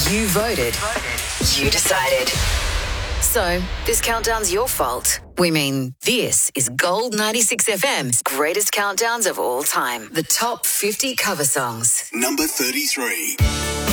You voted. You decided. So, this countdown's your fault. We mean, this is Gold 96 FM's greatest countdowns of all time. The top 50 cover songs. Number 33.